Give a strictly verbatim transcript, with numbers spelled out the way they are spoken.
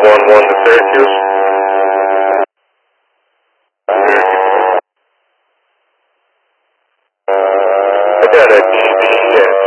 one one to Syracuse. I got a cheap shit.